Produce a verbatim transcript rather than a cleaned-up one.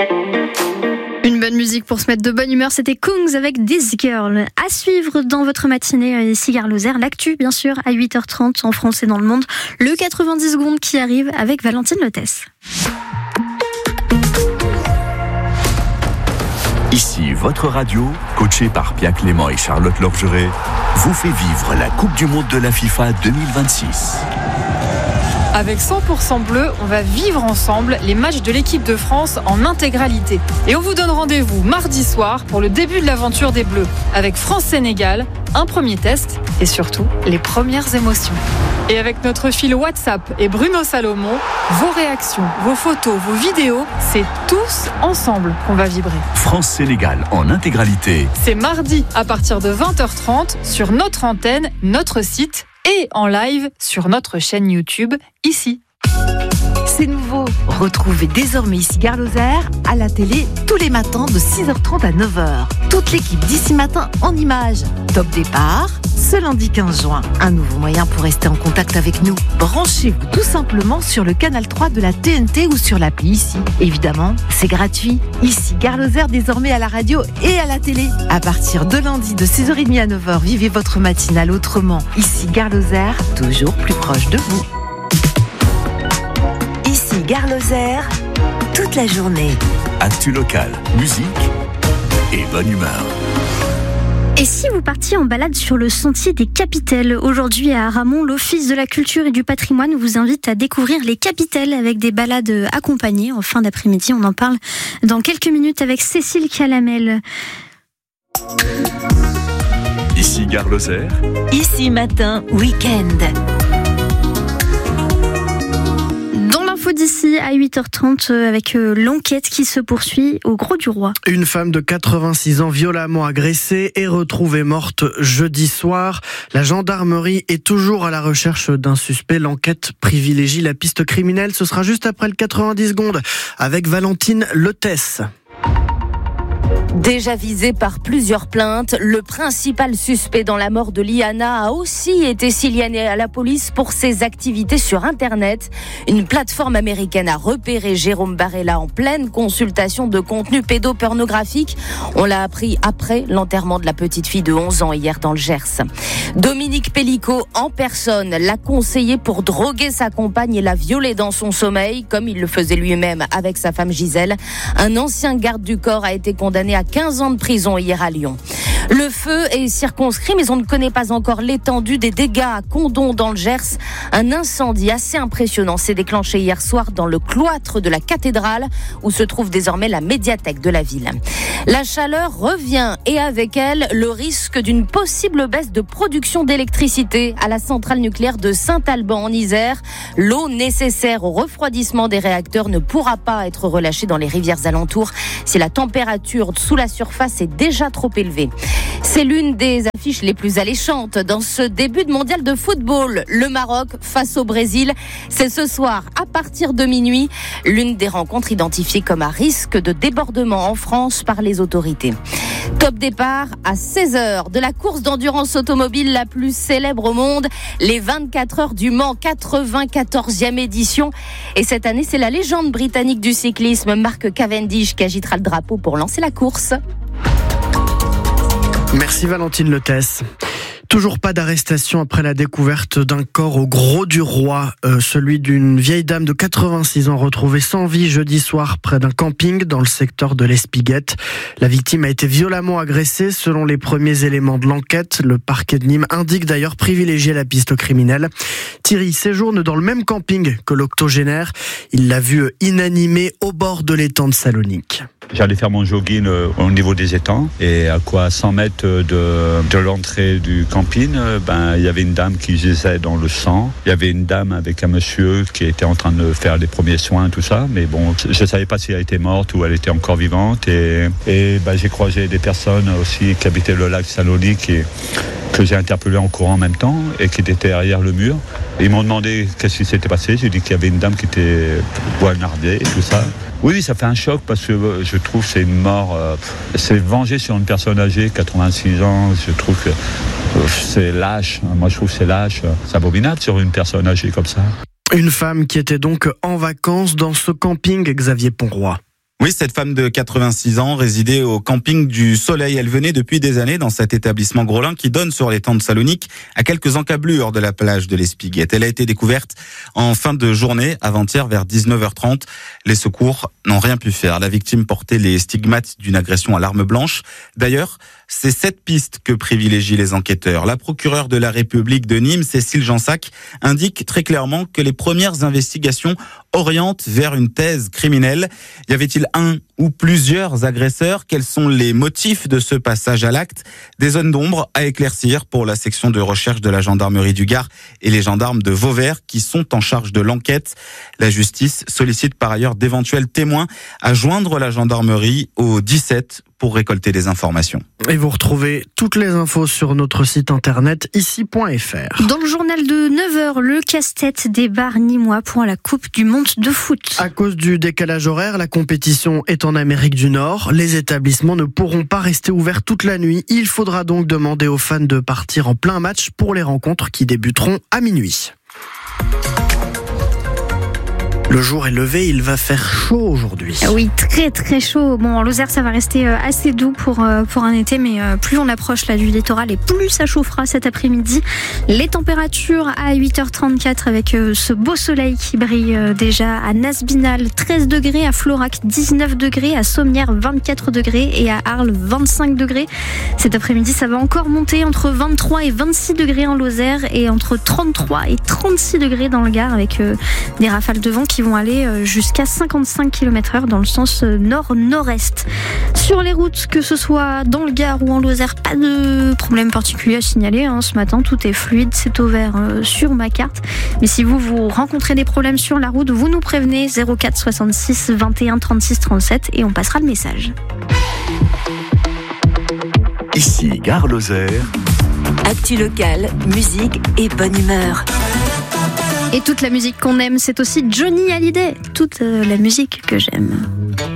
Une bonne musique pour se mettre de bonne humeur, c'était Kungs avec This Girl. À suivre dans votre matinée ici Gare Lozère, l'actu bien sûr à huit heures trente en France et dans le monde. Le quatre-vingt-dix secondes qui arrive avec Valentine Lotès. Ici votre radio, coachée par Pia Clément et Charlotte Lorgeret, vous fait vivre la Coupe du Monde de la FIFA deux mille vingt-six. Avec cent pour cent bleu, on va vivre ensemble les matchs de l'équipe de France en intégralité. Et on vous donne rendez-vous mardi soir pour le début de l'aventure des Bleus, avec France-Sénégal, un premier test et surtout les premières émotions. Et avec notre fil WhatsApp et Bruno Salomon, vos réactions, vos photos, vos vidéos, c'est tous ensemble qu'on va vibrer. France-Sénégal en intégralité. C'est mardi à partir de vingt heures trente sur notre antenne, notre site et en live sur notre chaîne YouTube, ici. C'est nouveau. Retrouvez désormais ici Gare Lozère à la télé tous les matins de six heures trente à neuf heures. Toute l'équipe d'ici matin en images. Top départ, ce lundi quinze juin. Un nouveau moyen pour rester en contact avec nous. Branchez-vous tout simplement sur le canal trois de la T N T ou sur l'appli ici. Évidemment, c'est gratuit. Ici Gare Lozère désormais à la radio et à la télé. À partir de lundi de six heures trente à neuf heures, vivez votre matinale autrement. Ici Gare Lozère, toujours plus proche de vous. Ici Gare Lozère, toute la journée. Actu locale, musique et bonne humeur. Et si vous partiez en balade sur le sentier des Capitelles, aujourd'hui à Aramon, l'Office de la culture et du patrimoine vous invite à découvrir les Capitelles avec des balades accompagnées en fin d'après-midi. On en parle dans quelques minutes avec Cécile Calamel. Ici Gare Lozère. Ici matin, week-end. D'ici à huit heures trente avec l'enquête qui se poursuit au Gros du Roi. Une femme de quatre-vingt-six ans violemment agressée est retrouvée morte jeudi soir. La gendarmerie est toujours à la recherche d'un suspect. L'enquête privilégie la piste criminelle. Ce sera juste après le quatre-vingt-dix secondes avec Valentine Lotès. Déjà visé par plusieurs plaintes, le principal suspect dans la mort de Liana a aussi été signalé à la police pour ses activités sur Internet. Une plateforme américaine a repéré Jérôme Barella en pleine consultation de contenu pédopornographique. On l'a appris après l'enterrement de la petite fille de onze ans hier dans le Gers. Dominique Pellicot en personne l'a conseillé pour droguer sa compagne et la violer dans son sommeil, comme il le faisait lui-même avec sa femme Gisèle. Un ancien garde du corps a été condamné à quinze ans de prison hier à Lyon. Le feu est circonscrit, mais on ne connaît pas encore l'étendue des dégâts à Condom dans le Gers. Un incendie assez impressionnant s'est déclenché hier soir dans le cloître de la cathédrale, où se trouve désormais la médiathèque de la ville. La chaleur revient et avec elle, le risque d'une possible baisse de production d'électricité à la centrale nucléaire de Saint-Alban en Isère. L'eau nécessaire au refroidissement des réacteurs ne pourra pas être relâchée dans les rivières alentours si la température sous la surface est déjà trop élevée. C'est l'une des affiches les plus alléchantes dans ce début de mondial de football. Le Maroc face au Brésil, c'est ce soir à partir de minuit, l'une des rencontres identifiées comme à risque de débordement en France par les autorités. Top départ à seize heures de la course d'endurance automobile la plus célèbre au monde, les vingt-quatre heures du Mans, quatre-vingt-quatorzième édition. Et cette année, c'est la légende britannique du cyclisme, Mark Cavendish, qui agitera le drapeau pour lancer la course. Merci Valentine Lotès. Toujours pas d'arrestation après la découverte d'un corps au Gros du Roi, euh, celui d'une vieille dame de quatre-vingt-six ans retrouvée sans vie jeudi soir près d'un camping dans le secteur de l'Espiguette. La victime a été violemment agressée selon les premiers éléments de l'enquête. Le parquet de Nîmes indique d'ailleurs privilégier la piste criminelle. Thierry séjourne dans le même camping que l'octogénaire. Il l'a vu inanimé au bord de l'étang de Salonique. J'allais faire mon jogging au niveau des étangs et à quoi cent mètres de, de l'entrée du camping, ben, il y avait une dame qui gisait dans le sang. Il y avait une dame avec un monsieur qui était en train de faire les premiers soins, tout ça. Mais bon, je ne savais pas si elle était morte ou elle était encore vivante. Et, et ben, j'ai croisé des personnes aussi qui habitaient le lac Salonique et que j'ai interpellé en courant en même temps et qui étaient derrière le mur. Ils m'ont demandé qu'est-ce qui s'était passé. J'ai dit qu'il y avait une dame qui était poignardée et tout ça. Oui, ça fait un choc parce que je trouve que c'est une mort, euh, c'est venger sur une personne âgée, quatre-vingt-six ans, je trouve que euh, c'est lâche, moi je trouve que c'est lâche, c'est abominable sur une personne âgée comme ça. Une femme qui était donc en vacances dans ce camping, Xavier Ponroy. Oui, cette femme de quatre-vingt-six ans résidait au camping du Soleil. Elle venait depuis des années dans cet établissement Grolin qui donne sur l'étang de Salonique, à quelques encablures de la plage de l'Espiguette. Elle a été découverte en fin de journée, avant-hier vers dix-neuf heures trente. Les secours n'ont rien pu faire. La victime portait les stigmates d'une agression à l'arme blanche. D'ailleurs, c'est cette piste que privilégient les enquêteurs. La procureure de la République de Nîmes, Cécile Jansac, indique très clairement que les premières investigations orientent vers une thèse criminelle. Y avait-il un ou plusieurs agresseurs? Quels sont les motifs de ce passage à l'acte? Des zones d'ombre à éclaircir pour la section de recherche de la gendarmerie du Gard et les gendarmes de Vauvert qui sont en charge de l'enquête. La justice sollicite par ailleurs d'éventuels témoins à joindre la gendarmerie au dix-sept pour récolter des informations. Et vous retrouvez toutes les infos sur notre site internet ici point f r. Dans le journal de neuf heures, le casse-tête des bars nîmois pour la Coupe du Monde de foot. À cause du décalage horaire, la compétition est en Amérique du Nord. Les établissements ne pourront pas rester ouverts toute la nuit. Il faudra donc demander aux fans de partir en plein match pour les rencontres qui débuteront à minuit. Le jour est levé, il va faire chaud aujourd'hui. Oui, très très chaud. Bon, en Lozère, ça va rester assez doux pour, pour un été, mais plus on approche là du littoral et plus ça chauffera cet après-midi. Les températures à huit heures trente-quatre avec ce beau soleil qui brille déjà à Nasbinal, treize degrés, à Florac, dix-neuf degrés, à Sommières, vingt-quatre degrés et à Arles, vingt-cinq degrés. Cet après-midi, ça va encore monter entre vingt-trois et vingt-six degrés en Lozère et entre trente-trois et trente-six degrés dans le Gard avec des rafales de vent qui vont aller jusqu'à cinquante-cinq kilomètres heure dans le sens nord-nord-est. Sur les routes, que ce soit dans le Gard ou en Lozère, pas de problème particulier à signaler. Hein. Ce matin, tout est fluide, c'est au vert euh, sur ma carte. Mais si vous, vous rencontrez des problèmes sur la route, vous nous prévenez zéro quatre soixante-six vingt et un trente-six trente-sept et on passera le message. Ici, Gare Lozère. Actu locale, musique et bonne humeur. Et toute la musique qu'on aime, c'est aussi Johnny Hallyday. Toute la musique que j'aime.